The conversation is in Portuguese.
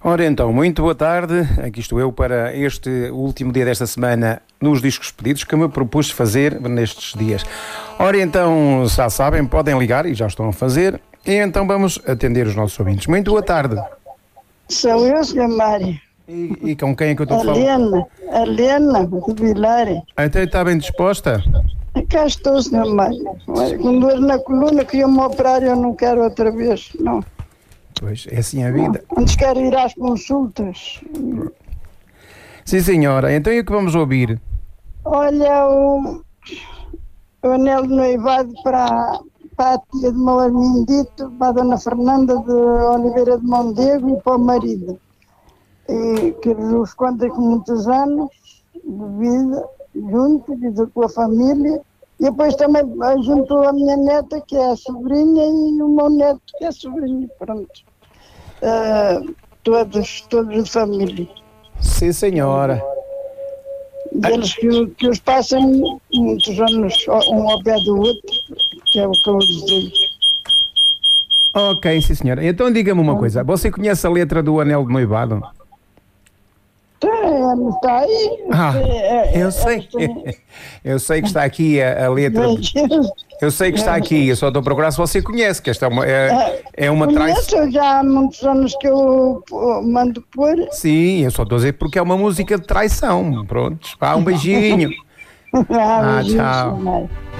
Ora então, muito boa tarde, aqui estou eu para este último dia desta semana nos Discos Pedidos que me propus fazer nestes dias. Ora então, já sabem, podem ligar e já estão a fazer, e então vamos atender os nossos ouvintes. Muito boa tarde. Sou eu, Sr. Mário. E com quem é que eu estou a falar? Helena, de Vilar. Então está bem disposta? Cá estou, Sr. Mário. Com dor na coluna, que me operar, eu não quero outra vez, não. Pois, é assim a vida. Antes quero ir às consultas. Sim, senhora. Então e o que vamos ouvir? Olha, o anel de noivado para a tia de meu Armindito, para a dona Fernanda de Oliveira de Mondego e para o marido. E que os conta com muitos anos de vida, juntos, e com a família. E depois também junto a minha neta, que é a sobrinha, e o meu neto, que é a sobrinha, pronto. Todos de família. Sim, senhora. E eles que os passam muitos anos, um ao pé do outro, que é o que eu lhes digo. Ok, sim, senhora. Então diga-me uma coisa. Você conhece a letra do Anel de Noivado? Está aí. Eu sei. Eu sei que está aqui a letra. Eu sei que está aqui. Eu só estou a procurar se você conhece, que esta é uma traição. Conheço, já há muitos anos que eu mando pôr. Sim, eu só estou a dizer porque é uma música de traição. Pronto. Um beijinho. Beijinho, Tchau. Sr. Mário.